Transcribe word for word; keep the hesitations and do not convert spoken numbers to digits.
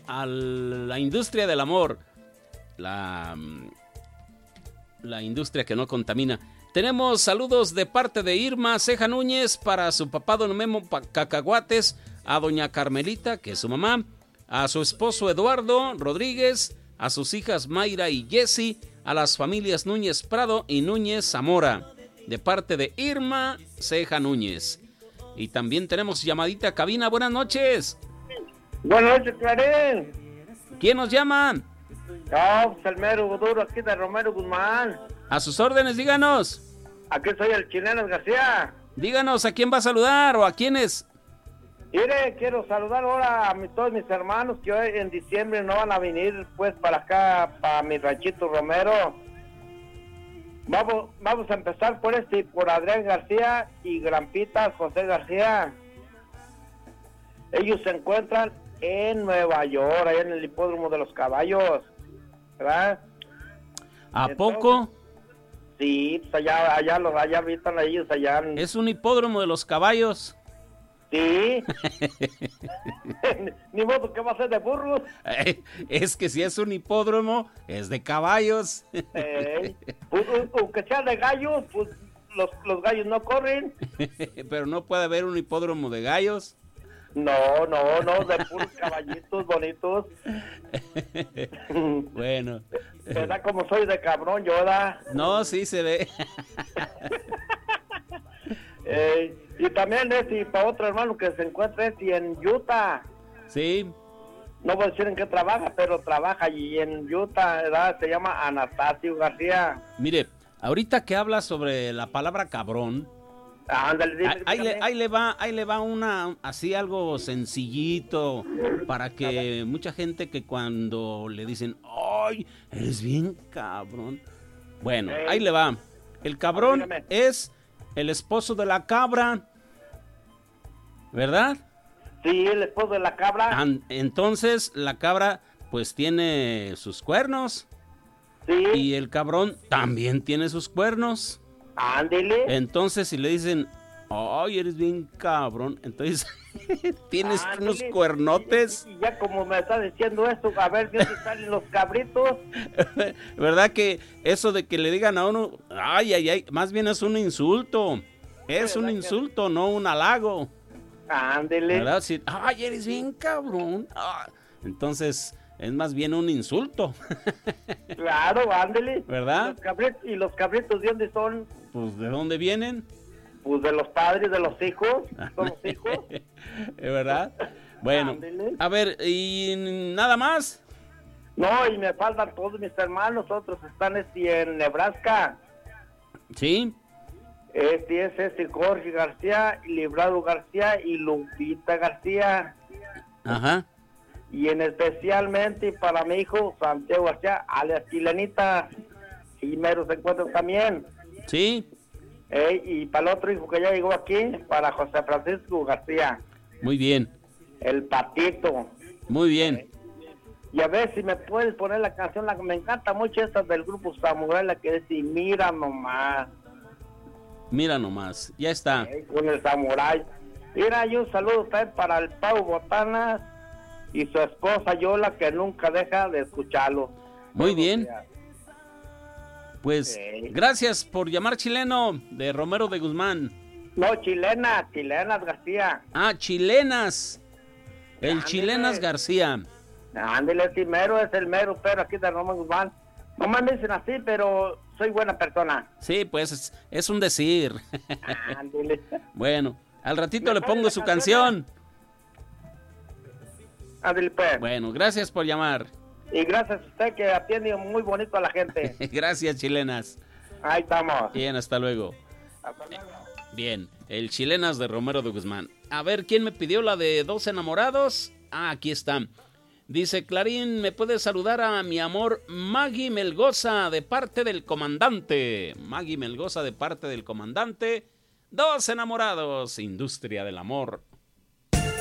a la industria del amor, la, la industria que no contamina. Tenemos saludos de parte de Irma Ceja Núñez para su papá don Memo Cacahuates, a doña Carmelita, que es su mamá, a su esposo Eduardo Rodríguez, a sus hijas Mayra y Jessie, a las familias Núñez Prado y Núñez Zamora, de parte de Irma Ceja Núñez. Y también tenemos llamadita a cabina. Buenas noches. Buenas noches, Clarín. ¿Quién nos llama? No, pues el mero duro aquí de Romero Guzmán. A sus órdenes, díganos. Aquí soy el Chilenas García. Díganos a quién va a saludar o a quiénes. Mire, quiero saludar ahora a mi, todos mis hermanos que hoy en diciembre no van a venir pues para acá, para mi ranchito Romero. Vamos, vamos a empezar por este, por Adrián García y Grampitas José García. Ellos se encuentran en Nueva York, allá en el hipódromo de los caballos, ¿verdad? ¿A Entonces, poco? Sí, pues allá, allá los, allá habitan ellos allá. En... Es un hipódromo de los caballos. Sí. Ni modo que va a ser de burros. Es que si es un hipódromo, es de caballos. Eh, pues, aunque sea de gallos, pues los, los gallos no corren. Pero no puede haber un hipódromo de gallos. No, no, no, de puros caballitos bonitos. Bueno. ¿Verdad como soy de cabrón, yo, da? No, sí se ve. eh, y también este, para otro hermano que se encuentra este en Utah. Sí. No voy a decir en qué trabaja, pero trabaja allí en Utah, ¿verdad? Se llama Anastasio García. Mire, ahorita que habla sobre la palabra cabrón, ándale, dime, ahí, ahí, le, ahí le va, ahí le va una, así algo sencillito, para que mucha gente que cuando le dicen, ¡ay, eres bien cabrón! Bueno, hey, ahí le va. El cabrón dígame. Es el esposo de la cabra, ¿verdad? Sí, el esposo de la cabra. Entonces, la cabra, pues, tiene sus cuernos. Sí. Y el cabrón también tiene sus cuernos. Ándele. Entonces, si le dicen, ay, eres bien cabrón, entonces, tienes Ándele. Unos cuernotes. Y, y ya como me está diciendo esto, a ver de dónde salen los cabritos. ¿Verdad que eso de que le digan a uno, ay, ay, ay, más bien es un insulto? Es un insulto, que... no un halago. Ándele. ¿Verdad? Si, ay, eres bien cabrón. Ah, entonces, es más bien un insulto. Claro, ándele. ¿Verdad? ¿Y los, cabritos, ¿Y los cabritos de dónde son? Pues, ¿de dónde vienen? Pues de los padres, de los hijos. Son los hijos. ¿Verdad? Bueno, ándele. A ver, ¿y nada más? No, y me faltan todos mis hermanos. Otros están este, en Nebraska. ¿Sí? Este es este Jorge García, Librado García y Lupita García. Ajá. Y en especialmente para mi hijo Santiago García, alias Chilenita, y mero se encuentra también. Sí. Eh, y para el otro hijo que ya llegó aquí, para José Francisco García. Muy bien. El Patito. Muy bien. Eh, y a ver si me puedes poner la canción, la que me encanta mucho, esta del grupo Samurai, la que dice, mira nomás. Mira nomás, ya está. Eh, con el Samurai. Mira, y un saludo también para el Pau Botanas y su esposa Yola, que nunca deja de escucharlo. Muy bien. Pues, sí. Gracias por llamar, chileno, de Romero de Guzmán. No, chilena, Chilenas García. Ah, Chilenas. El Ándele. Chilenas García. Ándele, sí, mero es el mero, pero aquí de Romero Guzmán. No me dicen así, pero soy buena persona. Sí, pues es, es un decir. Ándele. Bueno, al ratito le pongo su canción. Ándele, pues. Bueno, gracias por llamar. Y gracias a usted que atiende muy bonito a la gente. Gracias, Chilenas. Ahí estamos. Bien, hasta luego. Hasta luego. Bien, el Chilenas de Romero de Guzmán. A ver, ¿quién me pidió la de Dos Enamorados? Ah, aquí está. Dice, Clarín, ¿me puedes saludar a mi amor Maggie Melgoza de parte del comandante? Maggie Melgoza de parte del comandante. Dos Enamorados, Industria del Amor